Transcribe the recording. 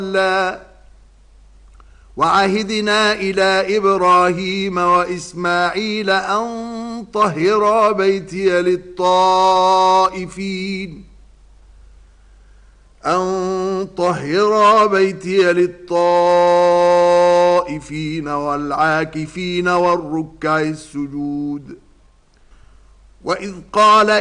وعهدنا إلى إبراهيم وإسماعيل أن طهرا بيتي للطائفين والعاكفين والركع السجود. وإذ قال